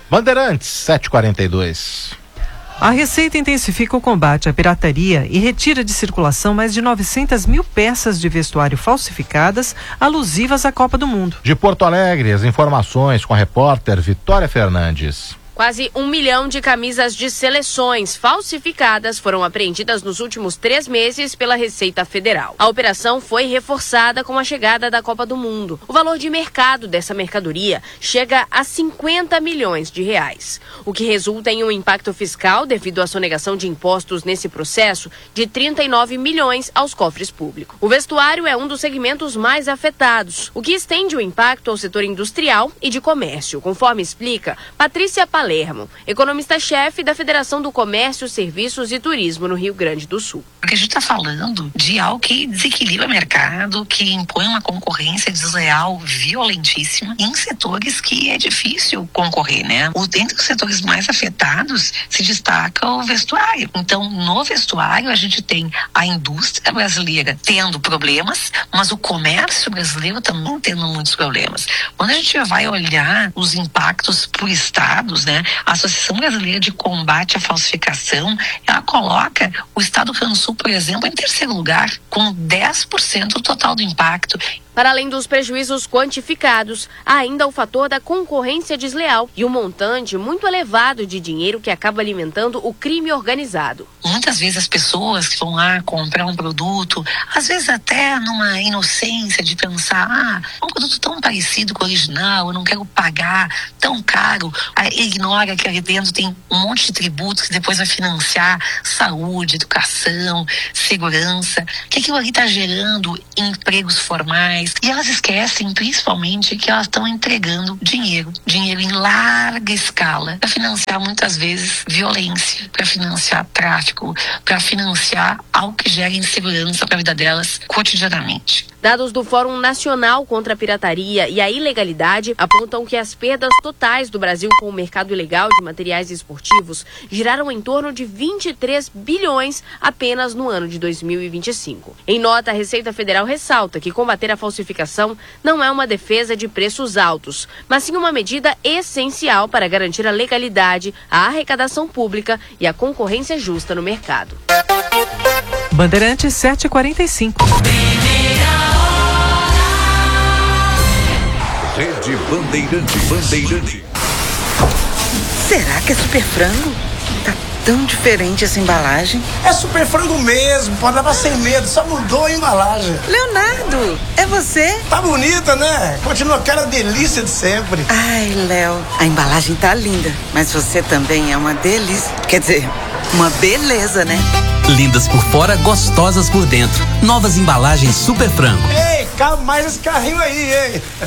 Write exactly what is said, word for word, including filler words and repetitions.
Bandeirantes, sete e quarenta e dois. A Receita intensifica o combate à pirataria e retira de circulação mais de novecentas mil peças de vestuário falsificadas alusivas à Copa do Mundo. De Porto Alegre, as informações com a repórter Vitória Fernandes. Quase um milhão de camisas de seleções falsificadas foram apreendidas nos últimos três meses pela Receita Federal. A operação foi reforçada com a chegada da Copa do Mundo. O valor de mercado dessa mercadoria chega a cinquenta milhões de reais, o que resulta em um impacto fiscal devido à sonegação de impostos nesse processo de trinta e nove milhões aos cofres públicos. O vestuário é um dos segmentos mais afetados, o que estende o impacto ao setor industrial e de comércio, conforme explica Patrícia Palermo, economista-chefe da Federação do Comércio, Serviços e Turismo no Rio Grande do Sul. Porque a gente está falando de algo que desequilibra o mercado, que impõe uma concorrência desleal violentíssima em setores que é difícil concorrer, né? O, entre os setores mais afetados se destaca o vestuário. Então, no vestuário, a gente tem a indústria brasileira tendo problemas, mas o comércio brasileiro também tendo muitos problemas. Quando a gente vai olhar os impactos por estados, né? A Associação Brasileira de Combate à Falsificação, ela coloca o estado do Rio Grande do Sul, por exemplo, em terceiro lugar, com dez por cento do total do impacto. Para além dos prejuízos quantificados, há ainda o fator da concorrência desleal e um montante muito elevado de dinheiro que acaba alimentando o crime organizado. Muitas vezes as pessoas que vão lá comprar um produto, às vezes até numa inocência de pensar, ah, um produto tão parecido com o original, eu não quero pagar tão caro, aí ignora que ali dentro tem um monte de tributos que depois vai financiar saúde, educação, segurança, que aquilo ali está gerando empregos formais. E elas esquecem, principalmente, que elas estão entregando dinheiro, dinheiro em larga escala, para financiar muitas vezes violência, para financiar tráfico, para financiar algo que gera insegurança para a vida delas cotidianamente. Dados do Fórum Nacional contra a Pirataria e a Ilegalidade apontam que as perdas totais do Brasil com o mercado ilegal de materiais esportivos giraram em torno de vinte e três bilhões apenas no ano de dois mil e vinte e cinco. Em nota, a Receita Federal ressalta que combater a falsificação não é uma defesa de preços altos, mas sim uma medida essencial para garantir a legalidade, a arrecadação pública e a concorrência justa no mercado. Bandeirantes sete e quarenta e cinco. Rede Bandeirantes. Bandeirantes. Será que é super frango? Tá tão diferente essa embalagem. É super frango mesmo, pode levar sem medo, só mudou a embalagem. Leonardo, é você? Tá bonita, né? Continua aquela delícia de sempre. Ai, Léo, a embalagem tá linda, mas você também é uma delícia. Quer dizer, uma beleza, né? Lindas por fora, gostosas por dentro. Novas embalagens Super Frango. Ei, calma mais esse carrinho aí, hein?